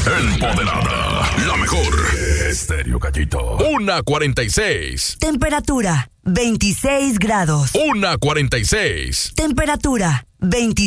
Empoderada, la mejor. Estéreo Gallito. 1:46. Temperatura 26 grados. 1:46. Temperatura 26.